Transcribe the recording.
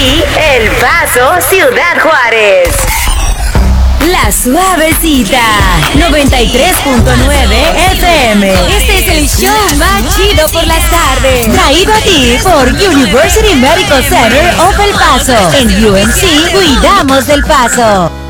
El Paso, Ciudad Juárez. La Suavecita 93.9 FM. Este es el show más chido por las tardes. Traído a ti por University Medical Center of El Paso. En UMC cuidamos del Paso.